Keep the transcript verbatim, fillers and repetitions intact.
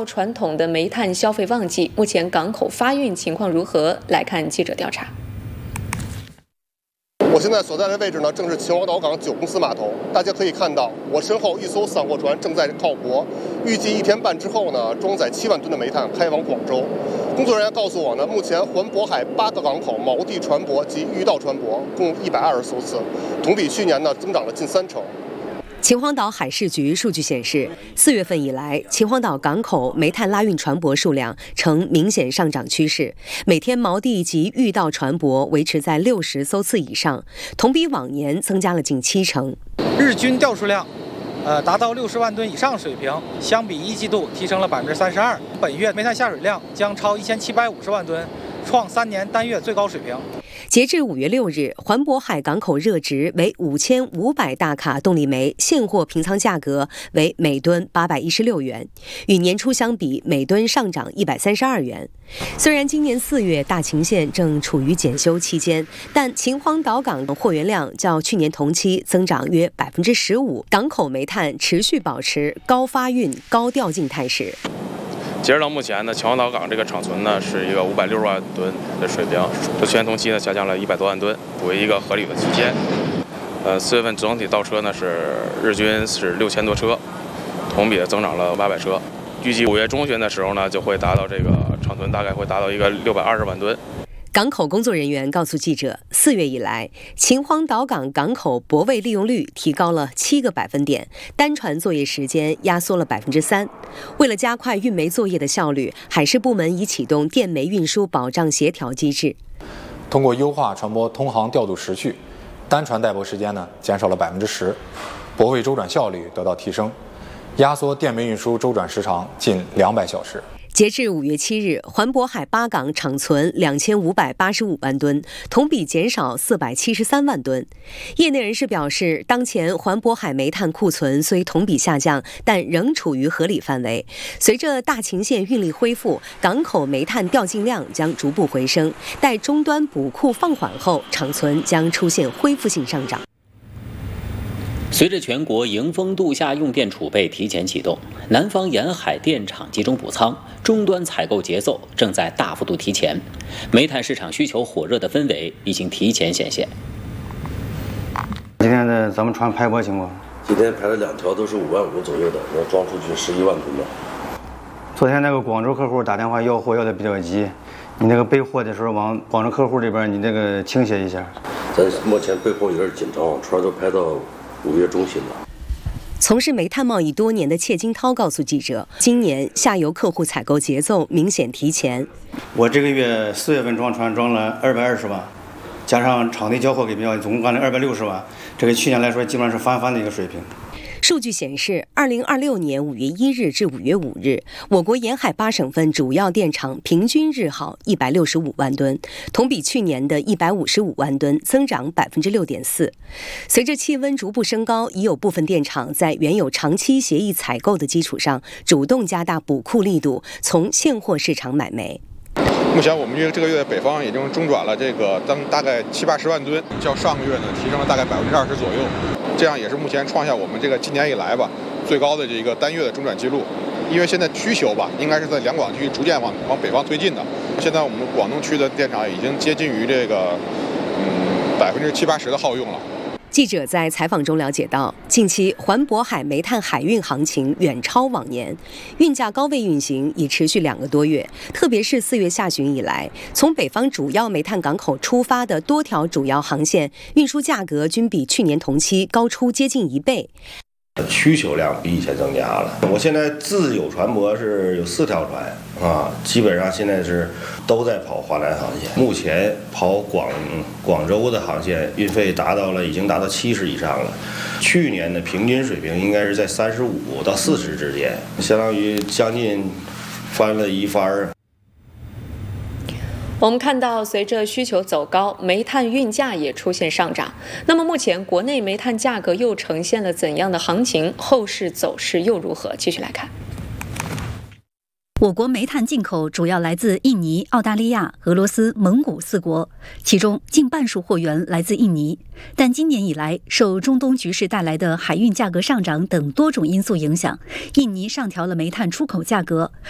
到传统的煤炭消费旺季，目前港口发运情况如何？来看记者调查。 我现在所在的位置呢，正是秦皇岛港九公司码头。大家可以看到，我身后一艘散货船正在靠泊，预计一天半之后呢，装载七万吨的煤炭开往广州。工作人员告诉我呢，目前环渤海八个港口锚地船舶及预道船舶共一百二十艘次，同比去年呢增长了近三成。 秦皇岛海事局数据显示，四月份以来，秦皇岛港口煤炭拉运船舶数量呈明显上涨趋势，每天锚地及预道船舶维持在六十艘次以上，同比往年增加了近七成。 日均调数量，呃，达到六十万吨以上水平，相比一季度提升了百分之三十二。本月煤炭下水量将超一千七百五十万吨，创三年单月最高水平。 截至五月六日，环渤海港口热值为五千五百大卡动力煤，现货平仓价格为每吨八百一十六元，与年初相比，每吨上涨一百三十二元。虽然今年四月大秦线正处于检修期间，但秦皇岛港的货源量较去年同期增长约百分之十五，港口煤炭持续保持高发运、高调进态势。 截止到目前呢，秦皇岛港这个厂存呢是一个五百六十万吨的水平，和去年同期呢下降了一百多万吨，为一个合理的区间。呃，四月份整体到车呢是日均是六千多车，同比增长了八百车。预计五月中旬的时候呢，就会达到这个厂存大概会达到一个六百二十万吨。 港口工作人员告诉记者，四月以来，秦皇岛港港口泊位利用率提高了七个百分点，单船作业时间压缩了百分之三。为了加快运煤作业的效率，海事部门已启动电煤运输保障协调机制。 通过优化船舶通航调度时序，单船待泊时间呢减少了百分之十，泊位周转效率得到提升，压缩电煤运输周转时长近两百小时。 截至五月七日，环渤海八港厂存两千五百八十五万吨，同比减少四百七十三万吨。业内人士表示，当前环渤海煤炭库存虽同比下降，但仍处于合理范围。随着大秦线运力恢复，港口煤炭调进量将逐步回升，待终端补库放缓后，厂存将出现恢复性上涨。 随着全国迎峰度夏用电储备提前启动，南方沿海电厂集中补仓，终端采购节奏正在大幅度提前，煤炭市场需求火热的氛围已经提前显现。 今天的咱们船排泊情况， 今天排了两条，都是五万五左右的，能装出去十一万吨的。 昨天那个广州客户打电话要货要的比较急，你那个备货的时候往广州客户这边你这个倾斜一下。 咱目前备货有点紧张，船都排到五月中旬了。 从事煤炭贸易多年的谢金涛告诉记者，今年下游客户采购节奏明显提前。 我这个月四月份装船装了二百二十万，加上场地交货给标，总共干了二百六十万，这个去年来说基本上是翻番的一个水平。 数据显示，二零二六年五月一日至五月五日，我国沿海八省份主要电厂平均日耗一百六十五万吨，同比去年的一百五十五万吨增长百分之六点四。随着气温逐步升高，已有部分电厂在原有长期协议采购的基础上，主动加大补库力度，从现货市场买煤。 目前我们这个这个月北方已经中转了这个当大概七八十万吨，较上个月呢提升了大概百分之二十左右，这样也是目前创下我们这个今年以来吧最高的这个单月的中转记录。因为现在需求吧应该是在两广区逐渐往往北方推进的，现在我们广东区的电厂已经接近于这个嗯百分之七八十的耗用了。 记者在采访中了解到，近期环渤海煤炭海运行情远超往年，运价高位运行已持续两个多月。特别是四月下旬以来，从北方主要煤炭港口出发的多条主要航线，运输价格均比去年同期高出接近一倍。 需求量比以前增加了。我现在自有船舶是有四条船啊，基本上现在是都在跑华南航线。目前跑广广州的航线运费达到了已经达到七十以上了，去年的平均水平应该是在三十五到四十之间，相当于将近翻了一番儿。 我们看到，随着需求走高，煤炭运价也出现上涨。那么，目前国内煤炭价格又呈现了怎样的行情？后市走势又如何？继续来看。 我国煤炭进口主要来自印尼、澳大利亚、俄罗斯、蒙古四国，其中近半数货源来自印尼。但今年以来，受中东局势带来的海运价格上涨等多种因素影响，印尼上调了煤炭出口价格，